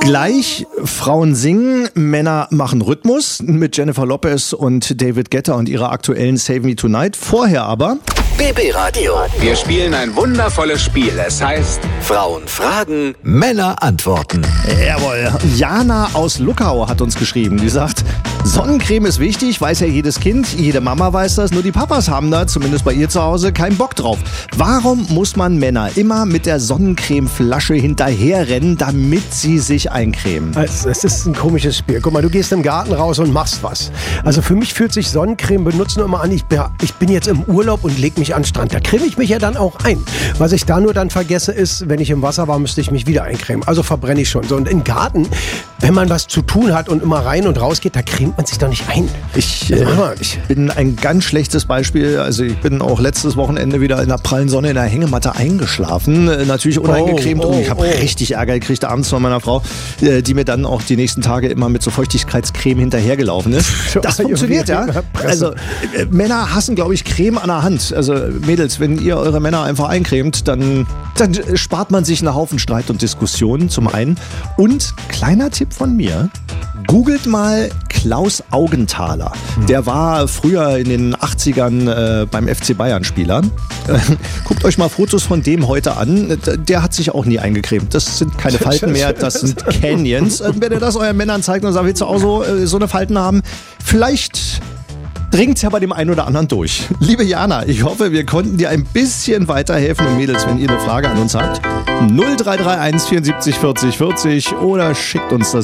Gleich Frauen singen, Männer machen Rhythmus mit Jennifer Lopez und David Guetta und ihrer aktuellen Save Me Tonight. Vorher aber BB Radio. Wir spielen ein wundervolles Spiel. Es heißt Frauen fragen, Männer antworten. Jawohl. Jana aus Luckau hat uns geschrieben. Die sagt, Sonnencreme ist wichtig, weiß ja jedes Kind, jede Mama weiß das, nur die Papas haben da, zumindest bei ihr zu Hause, keinen Bock drauf. Warum muss man Männer immer mit der Sonnencremeflasche hinterherrennen, damit sie sich eincremen? Also, es ist ein komisches Spiel. Guck mal, du gehst im Garten raus und machst was. Also für mich fühlt sich Sonnencreme benutzen immer an, ich bin jetzt im Urlaub und leg mich an den Strand. Da creme ich mich ja dann auch ein. Was ich da nur dann vergesse ist, wenn ich im Wasser war, müsste ich mich wieder eincremen. Also verbrenne ich schon. So, und im Garten, wenn man was zu tun hat und immer rein und raus geht, da cremt man sich doch nicht ein. Ich bin ein ganz schlechtes Beispiel. Also ich bin auch letztes Wochenende wieder in der prallen Sonne in der Hängematte eingeschlafen. Natürlich uneingecremt und ich habe richtig Ärger gekriegt abends von meiner Frau, die mir dann auch die nächsten Tage immer mit so Feuchtigkeitscreme hinterhergelaufen ist. Das funktioniert, ja. Also Männer hassen, glaube ich, Creme an der Hand. Also Mädels, wenn ihr eure Männer einfach eincremt, dann spart man sich einen Haufen Streit und Diskussionen zum einen. Und kleiner Tipp von mir, googelt mal Klaus Augenthaler. Der war früher in den 80ern beim FC Bayern Spieler. Guckt euch mal Fotos von dem heute an. Der hat sich auch nie eingecremt. Das sind keine Falten mehr, das sind Canyons. Wenn ihr das euren Männern zeigt und sagt, willst du auch so eine Falten haben? Vielleicht dringt es ja bei dem einen oder anderen durch. Liebe Jana, ich hoffe, wir konnten dir ein bisschen weiterhelfen. Und Mädels, wenn ihr eine Frage an uns habt, 0331 74 40 40 oder schickt uns das